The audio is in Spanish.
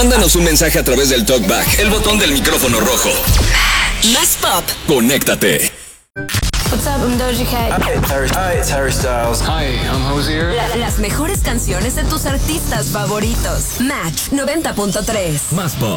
Mándanos un mensaje a través del TalkBack, el botón del micrófono rojo. Más pop. Conéctate. What's up, I'm Doja Cat. Hi, it's Harry Styles. Hi, I'm Hozier. Las mejores canciones de tus artistas favoritos. Match 90.3. Más pop.